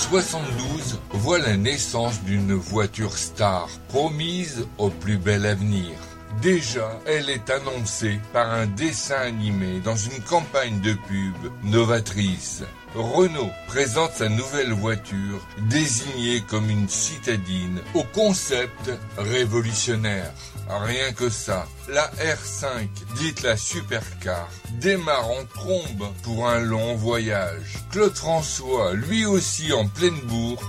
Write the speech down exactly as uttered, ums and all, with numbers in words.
soixante-douze voit la naissance d'une voiture star promise au plus bel avenir. Déjà, elle est annoncée par un dessin animé dans une campagne de pub novatrice. Renault présente sa nouvelle voiture désignée comme une citadine au concept révolutionnaire. Rien que ça, la R cinq, dite la supercar, démarre en trombe pour un long voyage. Claude François, lui aussi en pleine bourre,